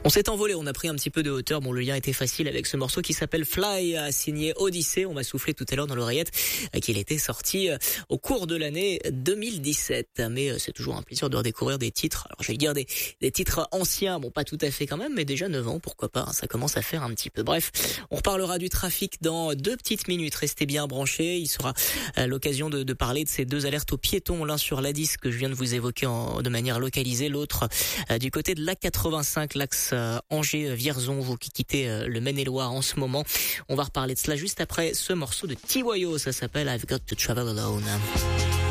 On s'est envolé, on a pris un petit peu de hauteur. Bon, le lien était facile avec ce morceau qui s'appelle Fly, signé Odyssée. On m'a soufflé tout à l'heure dans l'oreillette qu'il était sorti au cours de l'année 2017. Mais c'est toujours un plaisir de redécouvrir des titres. Alors, je vais dire des titres anciens. Bon, pas tout à fait quand même, mais déjà 9 ans, pourquoi pas. Ça commence à faire un petit peu. Bref, on reparlera du trafic dans 2 petites minutes. Restez bien branchés. Il sera l'occasion de parler de ces 2 alertes aux piétons. L'un sur l'A10 que je viens de vous évoquer de manière localisée. L'autre du côté de l'A85, l'axe Angers-Vierzon, vous qui quittez le Maine-et-Loire en ce moment. On va reparler de cela juste après ce morceau de TYO, ça s'appelle I've Got to Travel Alone.